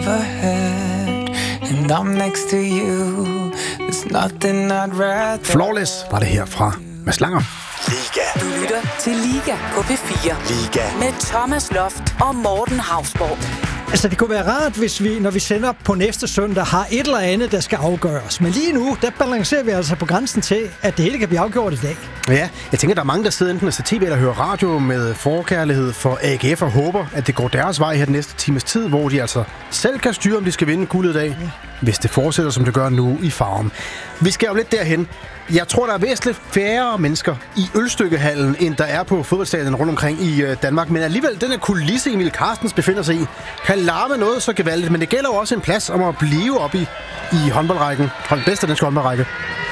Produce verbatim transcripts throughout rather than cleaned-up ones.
overhead, and I'm next to you. There's nothing I'd rather. Flawless var det her fra Mads Langer. Liga. Du lytter til Liga på P fire. Liga. Med Thomas Loft og Morten Hausborg. Altså, det kunne være rart, hvis vi, når vi sender på næste søndag, har et eller andet, der skal afgøres. Men lige nu, der balancerer vi altså på grænsen til, at det hele kan blive afgjort i dag. Ja, jeg tænker, der er mange, der sidder enten og ser tv eller hører radio med forkærlighed for A G F og håber, at det går deres vej her den næste times tid, hvor de altså selv kan styre, om de skal vinde guldet i dag, ja. Hvis det fortsætter, som det gør nu i Farum. Vi skal jo lidt derhen. Jeg tror, der er væsentligt færre mennesker i Ølstykkehallen, end der er på fodboldstadion rundt omkring i øh, Danmark. Men alligevel, den her kulisse, Emil Carstens befinder sig i, kan larme noget så gevaldigt. Men det gælder jo også en plads om at blive oppe i, i håndboldrækken. Hold bedste danske håndboldrække.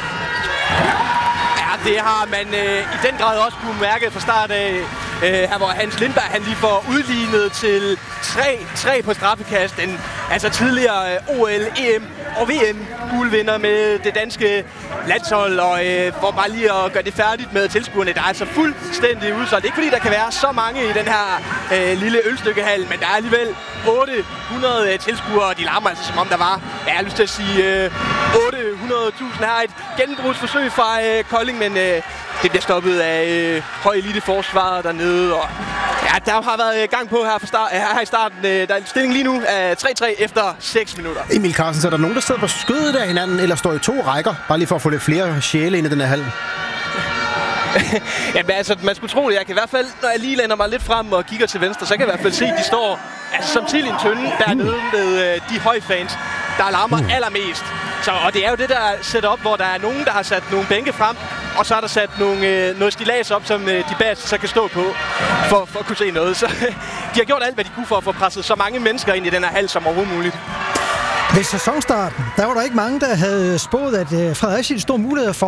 Ja, det har man øh, i den grad også kunne mærke fra start af. Øh, her hvor Hans Lindberg han lige får udlignet til tre på straffekasten. Altså tidligere øh, O L, E M og V M guldvinder med det danske landshold, og øh, for bare lige at gøre det færdigt med tilskuerne, der er altså fuldstændig udsolgt. Det er ikke fordi, der kan være så mange i den her øh, lille ølstykkehal, men der er alligevel otte hundrede tilskuere, og de larmer altså som om der var, jeg har lyst til at sige, øh, otte hundrede tusind her. Et genbrugsforsøg fra øh, Kolding, men øh, det bliver stoppet af øh, høj eliteforsvar dernede, og ja, der har været gang på her, fra start, her i starten. Øh, der er stilling lige nu af tre tre efter seks minutter. Emil Carstens, er der nogen, der sidder på skødet af hinanden, eller står i to rækker, bare lige for at få lidt flere sjæle ind i den her hal? Ja, men altså, man skulle tro det. Jeg kan i hvert fald, når jeg lige lænder mig lidt frem og kigger til venstre, så kan jeg i hvert fald se, at de står altså, som til en tønde dernede med øh, de høje fans, der larmer mm. allermest. Så, og det er jo det der setup, hvor der er nogen, der har sat nogle bænke frem, og så er der sat nogle, øh, noget stillads op, som øh, de bag så kan stå på, for, for at kunne se noget. Så de har gjort alt, hvad de kunne for at få presset så mange mennesker ind i den her hal som overhovedet muligt. Ved sæsonstarten, der var der ikke mange, der havde spået, at øh, Fredericia havde store muligheder for